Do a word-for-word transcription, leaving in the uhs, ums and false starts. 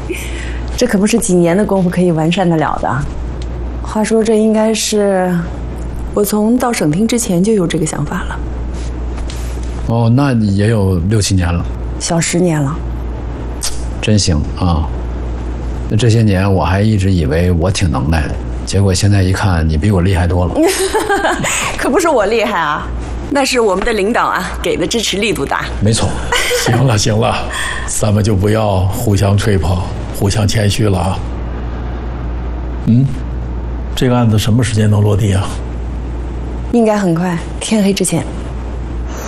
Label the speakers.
Speaker 1: 这可不是几年的功夫可以完善得了的。话说，这应该是我从到省厅之前就有这个想法了。
Speaker 2: 哦，那也有六七年了，
Speaker 1: 小十年了。
Speaker 2: 真行啊！那这些年我还一直以为我挺能耐的，结果现在一看，你比我厉害多了。
Speaker 1: 可不是我厉害啊，那是我们的领导啊给的支持力度大。
Speaker 2: 没错。
Speaker 3: 行了行了，咱们就不要互相吹捧，互相谦虚了啊。嗯，这个案子什么时间能落地啊？
Speaker 1: 应该很快，天黑之前。